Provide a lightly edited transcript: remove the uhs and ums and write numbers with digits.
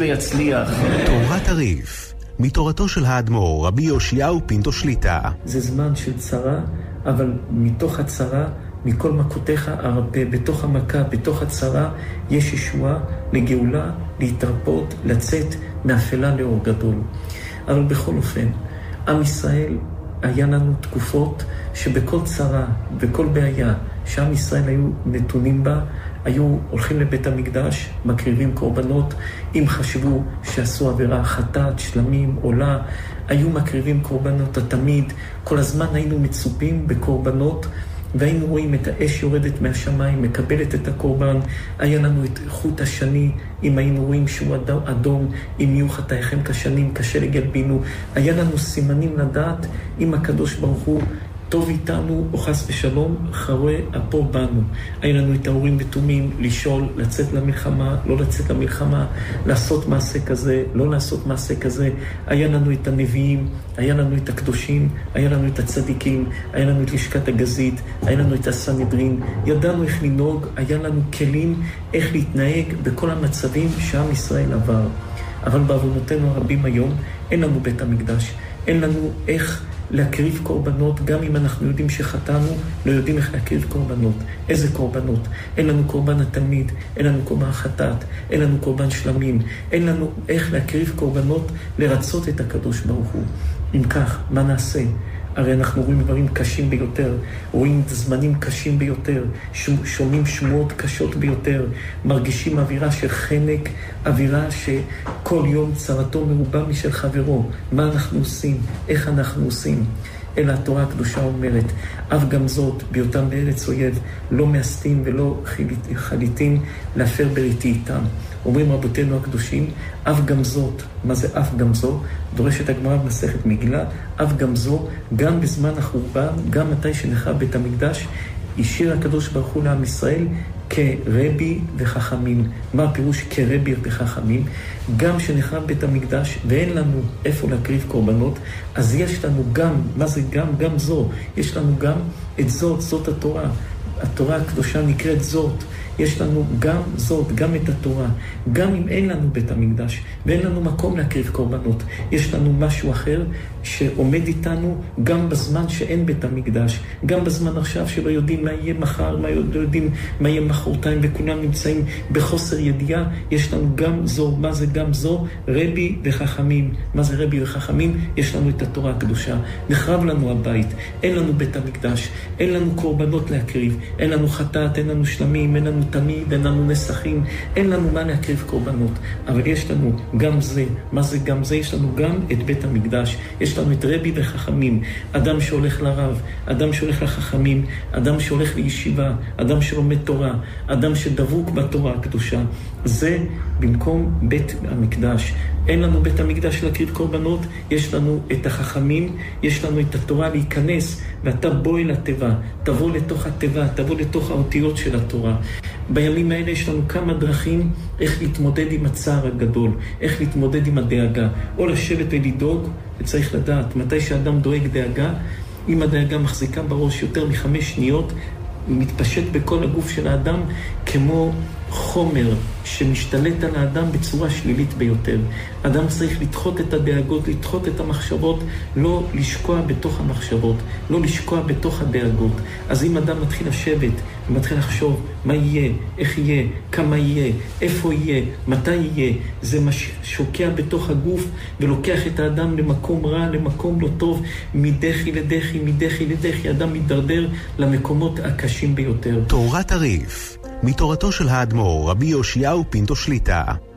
ויצליח. תורת הריף, מתורתו של האדמו"ר רבי יאשיהו פינטו שליט"א. זה זמן של צרה, אבל מתוך הצרה, מכל מכותיך הרבה, בתוך המכה, בתוך הצרה, יש ישועה לגאולה, להתרפות, לצאת מאפלה לאור גדול. אבל בכל אופן, עם ישראל היה לנו תקופות שבכל צרה, בכל בעיה, שעם ישראל היו נתונים בה, היו הולכים לבית המקדש, מקריבים קורבנות, אם חשבו שעשו עבירה חטאת, שלמים, עולה, היו מקריבים קורבנות תמיד, כל הזמן היינו מצופים בקורבנות, והיינו רואים את האש יורדת מהשמיים, מקבלת את הקורבן, היה לנו את חוט השני, אם היינו רואים שהוא אדום, אם יהיו חטאיכם כשנים, קשה לגלבינו, היה לנו סימנים לדעת אם הקדוש ברוך הוא טוב איתנו או חס ושלום, חרוה אפו בנו. היה לנו את ההורים ותומים, לשאול, לצאת למלחמה, לא לצאת למלחמה, לעשות מעשה כזה, לא לעשות מעשה כזה. היה לנו את הנביאים, היה לנו את הקדושים, היה לנו את הצדיקים, היה לנו את לשכת הגזית, היה לנו את הסנהדרין, ידענו איך לנהוג, היה לנו כלים איך להתנהג בכל המצבים שעם ישראל עבר. אבל בעוונותינו הרבים היום אין לנו בית המקדש, אין לנו איך להקריב קורבנות, גם אם אנחנו יודעים שחטאנו, לא יודעים איך להקריב קורבנות. איזה קורבנות? אין לנו קורבן התלמיד, אין לנו קורבן חטאת, אין לנו קורבן שלמים, אין לנו איך להקריב קורבנות לרצות את הקדוש ברוך הוא. אם כך, מה נעשה? הרי אנחנו רואים דברים קשים ביותר, רואים זמנים קשים ביותר, שומעים שמועות קשות ביותר, מרגישים אווירה של חנק, אווירה שכל יום צרתו מרובה משל חברו. מה אנחנו עושים? איך אנחנו עושים? אלא התורה הקדושה אומרת, אף גם זאת, בהיותם בארץ אויב, לא מאסתים ולא חליטים להפר בריתי איתם. אומרים רבותינו הקדושים, אף גם זאת, מה זה אף גם זו? דורשת הגמרא במסכת מגילה, אף גם זו, גם בזמן החורבן, גם מתי שנחרב בית המקדש, השאיר הקדוש ברוך הוא לעם ישראל כרבי וחכמים. מה הפירוש כרבי וחכמים? גם שנחרב בית המקדש ואין לנו איפה להקריב קורבנות, אז יש לנו גם, מה זה גם? גם זו. יש לנו גם את זאת, זאת התורה. התורה הקדושה נקראת זאת. יש לנו גם זאת, גם את התורה. גם אם אין לנו בית המקדש ואין לנו מקום להקריב קורבנות, יש לנו משהו אחר שעומד איתנו גם בזמן שאין בית המקדש, גם בזמן עכשיו שלא יודעים מה יהיה מחר, לא יודעים מה יהיה מחרתיים, וכולם נמצאים בחוסר ידיעה. יש לנו גם זו. מה זה גם זו? רבי וחכמים. מה זה רבי וחכמים? יש לנו את התורה הקדושה. נחרב לנו הבית, אין לנו בית המקדש, אין לנו קורבנות להקריב, אין לנו חטאת, אין לנו שלמים, אין לנו תמיד, אין לנו נסחים, אין לנו מה להקריב קורבנות. אבל יש לנו גם זה. מה זה גם זה? יש לנו גם את בית המקדש, יש לנו את רבי וחכמים. אדם שהולך לרב, אדם שהולך לחכמים, אדם שהולך לישיבה, אדם שלומד תורה, אדם שדבוק בתורה הקדושה. זה במקום בית המקדש. אין לנו בית המקדש להקריב קורבנות, יש לנו את החכמים, יש לנו את התורה להיכנס, ואתה בוא אל התיבה, תבוא לתוך התיבה, תבוא לתוך האותיות של התורה. בימים האלה יש לנו כמה דרכים איך להתמודד עם הצער הגדול, איך להתמודד עם הדאגה, או לשבת ולדאוג, וצריך לדעת, מתי שאדם דואג דאגה, אם הדאגה מחזיקה בראש יותר מ5 שניות, מתפשט בכל הגוף של האדם כמו חומר שמשתלט על האדם בצורה שלילית ביותר. אדם צריך לדחות את הדאגות, לדחות את המחשבות, לא לשקוע בתוך המחשבות, לא לשקוע בתוך הדאגות. אז אם אדם מתחיל לשבת ומתחיל לחשוב מה יהיה, איך יהיה, כמה יהיה, איפה יהיה, מתי יהיה, זה שוקע בתוך הגוף ולוקח את האדם למקום רע, למקום לא טוב, מדחי לדחי, מדחי לדחי, אדם מתדרדר למקומות הקשים ביותר. תורת הריף, מתורתו של האדמו"ר רבי יאשיהו פינטו שליט"א.